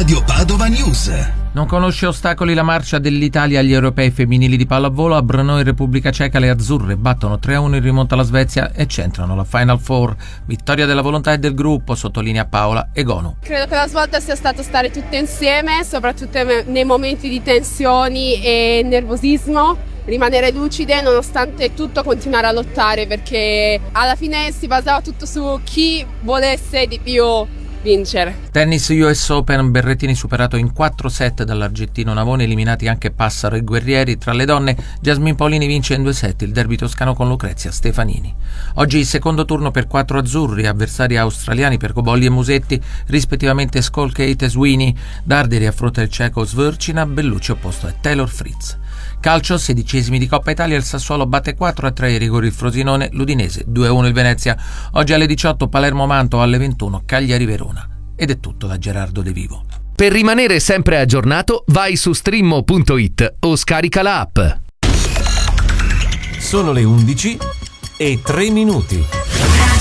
Radio Padova News. Non conosce ostacoli la marcia dell'Italia agli europei femminili di pallavolo. A Brno in Repubblica Ceca le azzurre battono 3-1 in rimonta alla Svezia e centrano la Final Four. Vittoria della volontà e del gruppo, sottolinea Paola Egonu. Credo che la svolta sia stato stare tutte insieme, soprattutto nei momenti di tensioni e nervosismo. Rimanere lucide nonostante tutto, continuare a lottare, perché alla fine si basava tutto su chi volesse di più vincere. Tennis US Open, Berrettini superato in 4 set dall'argentino Navone, eliminati anche Passaro e Guerrieri. Tra le donne Jasmine Paolini vince in 2 set il derby toscano con Lucrezia Stefanini. Oggi il secondo turno per 4 azzurri, avversari australiani per Cobolli e Musetti, rispettivamente Skolkate e Sweeney. Darderi affronta il ceco Svrcina, Bellucci opposto è Taylor Fritz. Calcio, 16esimi di Coppa Italia, il Sassuolo batte 4-3 ai rigori il Frosinone, l'Udinese 2-1 il Venezia. Oggi alle 18 Palermo-Manto, alle 21 Cagliari-Verona. Ed è tutto da Gerardo De Vivo. Per rimanere sempre aggiornato, vai su streamo.it o scarica la app. Sono le 11:03.